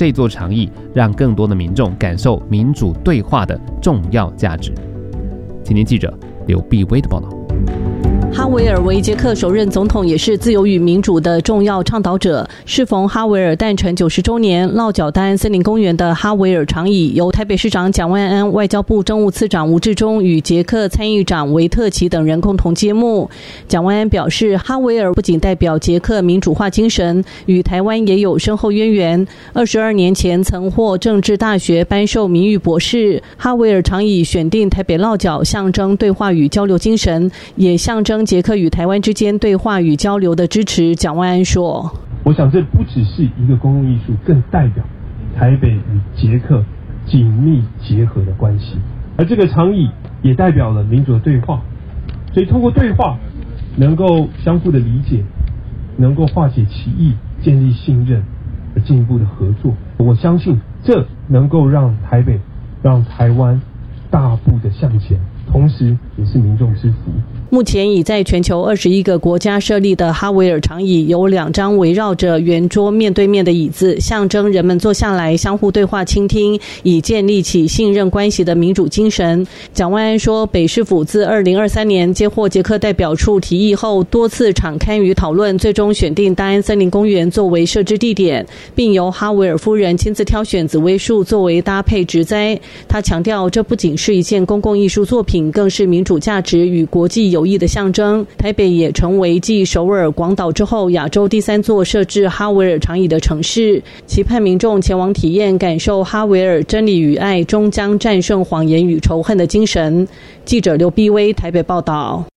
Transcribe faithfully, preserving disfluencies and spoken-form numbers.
这座长椅，让更多的民众感受民主对话的重要价值。青年记者刘碧威的报道。 哈维尔为捷克首任总统，也是自由与民主的重要倡导者。适逢哈维尔诞辰九十周年，落脚大安森林公园的哈维尔长椅，由台北市长蒋万安、外交部政务次长吴志忠与捷克参议长维特奇等人共同揭幕。蒋万安表示，哈维尔不仅代表捷克民主化精神，与台湾也有深厚渊源。二十二年前曾获政治大学颁授名誉博士。哈维尔长椅选定台北落脚，象征对话与交流精神，也象征捷克与台湾之间对话与交流的支持。蒋万安说， 我想这不只是一个公共艺术，更代表台北与捷克紧密结合的关系，而这个长椅也代表了民主的对话，所以通过对话能够相互的理解，能够化解歧义，建立信任，而进一步的合作。我相信这能够让台北让台湾大步的向前，同时也是民众之福。 目前已在全球二十一个国家设立的哈维尔长椅，有两张围绕着圆桌面对面的椅子，象征人们坐下来相互对话倾听，以建立起信任关系的民主精神。蒋万安说，北市府自二零二三年接获捷克代表处提议后，多次敞开与讨论，最终选定大安森林公园作为设置地点，并由哈维尔夫人亲自挑选紫薇树作为搭配植栽。他强调，这不仅是一件公共艺术作品，更是民主价值与国际友谊的象征。台北也成为继首尔、广岛之后亚洲第三座设置哈维尔长椅的城市，期盼民众前往体验，感受哈维尔真理与爱终将战胜谎言与仇恨的精神。记者刘碧威台北报道。